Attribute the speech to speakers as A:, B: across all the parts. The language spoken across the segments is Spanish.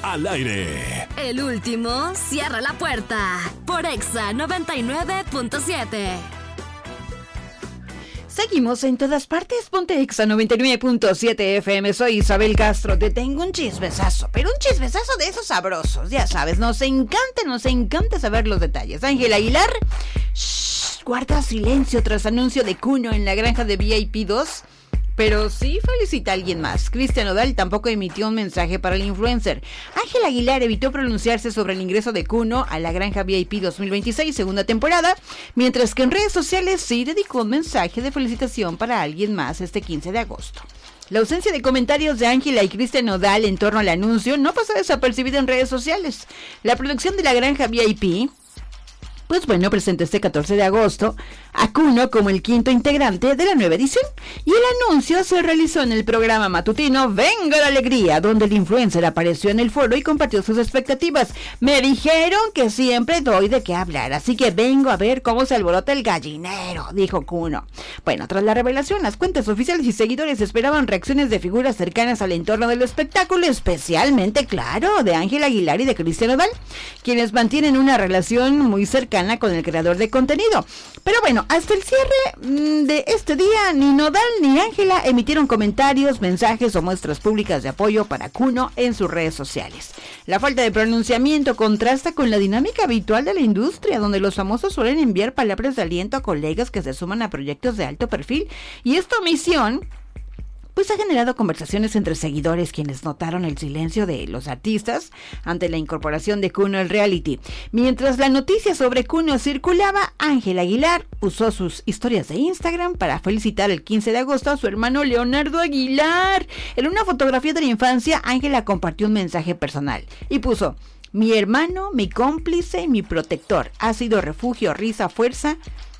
A: al aire.
B: El último cierra la puerta por Exa 99.7.
C: Seguimos en todas partes, ponte Exa 99.7 FM, soy Isabel Castro, te tengo un chismesazo, pero un chismesazo de esos sabrosos, ya sabes, nos encanta saber los detalles. Ángela Aguilar, guarda silencio tras anuncio de Kuno en la granja de VIP 2, pero sí felicita a alguien más. Cristian Nodal tampoco emitió un mensaje para el influencer. Ángela Aguilar evitó pronunciarse sobre el ingreso de Kuno a la granja VIP 2026, segunda temporada, mientras que en redes sociales sí dedicó un mensaje de felicitación para alguien más este 15 de agosto. La ausencia de comentarios de Ángela y Cristian Nodal en torno al anuncio no pasó desapercibida en redes sociales. La producción de la granja VIP presentó este 14 de agosto a Kuno como el quinto integrante de la nueva edición, y el anuncio se realizó en el programa matutino Venga la Alegría, donde el influencer apareció en el foro y compartió sus expectativas. Me dijeron que siempre doy de qué hablar, así que vengo a ver cómo se alborota el gallinero, dijo Kuno. Bueno, tras la revelación, las cuentas oficiales y seguidores esperaban reacciones de figuras cercanas al entorno del espectáculo, especialmente, claro, de Ángela Aguilar y de Cristian Nodal, quienes mantienen una relación muy cercana con el creador de contenido. Pero bueno, hasta el cierre de este día, ni Nodal ni Ángela emitieron comentarios, mensajes o muestras públicas de apoyo para Kuno en sus redes sociales. La falta de pronunciamiento contrasta con la dinámica habitual de la industria, donde los famosos suelen enviar palabras de aliento a colegas que se suman a proyectos de alto perfil, y esta omisión ha generado conversaciones entre seguidores, quienes notaron el silencio de los artistas ante la incorporación de Kuno al reality. Mientras la noticia sobre Kuno circulaba, Ángela Aguilar usó sus historias de Instagram para felicitar el 15 de agosto a su hermano Leonardo Aguilar. En una fotografía de la infancia, Ángela compartió un mensaje personal y puso: mi hermano, mi cómplice, mi protector, ha sido refugio, risa, fuerza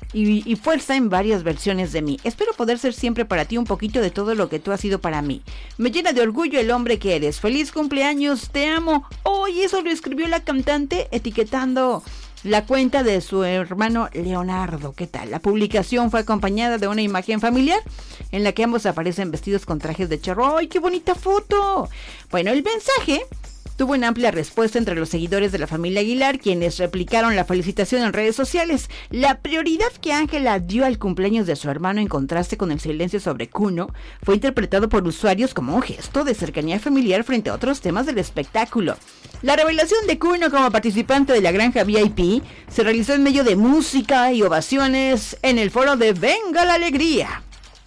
C: y fuerza en varias versiones de mí. Espero poder ser siempre para ti un poquito de todo lo que tú has sido para mí. Me llena de orgullo el hombre que eres. Feliz cumpleaños, te amo. Y eso lo escribió la cantante etiquetando la cuenta de su hermano Leonardo. ¿Qué tal? La publicación fue acompañada de una imagen familiar en la que ambos aparecen vestidos con trajes de charro. ¡Ay, qué bonita foto! Bueno, el mensaje tuvo una amplia respuesta entre los seguidores de la familia Aguilar, quienes replicaron la felicitación en redes sociales. La prioridad que Ángela dio al cumpleaños de su hermano, en contraste con el silencio sobre Kuno, fue interpretado por usuarios como un gesto de cercanía familiar frente a otros temas del espectáculo. La revelación de Kuno como participante de la granja VIP se realizó en medio de música y ovaciones en el foro de Venga la Alegría.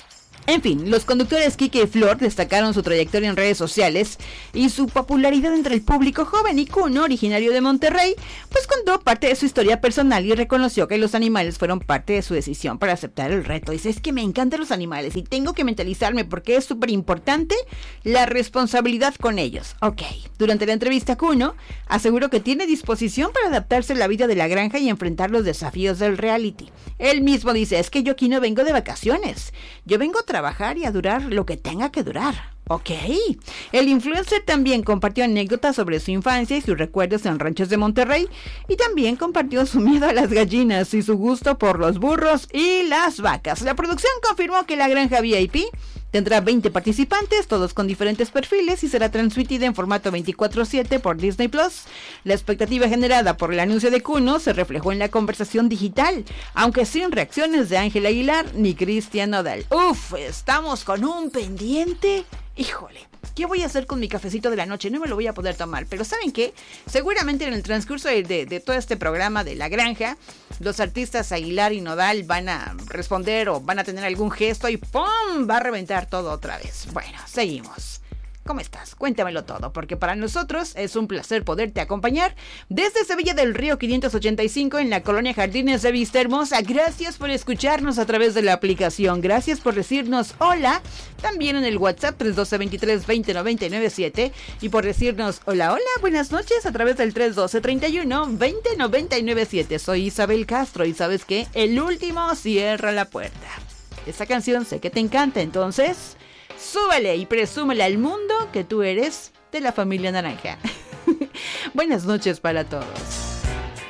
C: En fin, los conductores Kike y Flor destacaron su trayectoria en redes sociales y su popularidad entre el público joven, y Kuno, originario de Monterrey, contó parte de su historia personal y reconoció que los animales fueron parte de su decisión para aceptar el reto. Dice: es que me encantan los animales y tengo que mentalizarme porque es súper importante la responsabilidad con ellos. Ok. Durante la entrevista, Kuno aseguró que tiene disposición para adaptarse a la vida de la granja y enfrentar los desafíos del reality. Él mismo dice: es que yo aquí no vengo de vacaciones, yo vengo a trabajar y a durar lo que tenga que durar. Ok. El influencer también compartió anécdotas sobre su infancia y sus recuerdos en ranchos de Monterrey, y también compartió su miedo a las gallinas y su gusto por los burros y las vacas. La producción confirmó que la granja VIP tendrá 20 participantes, todos con diferentes perfiles, y será transmitida en formato 24/7 por Disney Plus. La expectativa generada por el anuncio de Kuno se reflejó en la conversación digital, aunque sin reacciones de Ángela Aguilar ni Cristian Nodal. Estamos con un pendiente. Híjole, ¿qué voy a hacer con mi cafecito de la noche? No me lo voy a poder tomar, pero ¿saben qué? Seguramente en el transcurso de todo este programa de La Granja, los artistas Aguilar y Nodal van a responder o van a tener algún gesto y ¡pum! Va a reventar todo otra vez. Bueno, seguimos. ¿Cómo estás? Cuéntamelo todo, porque para nosotros es un placer poderte acompañar desde Sevilla del Río 585 en la colonia Jardines de Vista Hermosa. Gracias por escucharnos a través de la aplicación. Gracias por decirnos hola también en el WhatsApp 312-23-20-997 y por decirnos hola, buenas noches a través del 312-31-20-997. Soy Isabel Castro y ¿sabes qué? El último cierra la puerta. Esta canción sé que te encanta, entonces súbele y presúmele al mundo que tú eres de la familia naranja. Buenas noches para todos.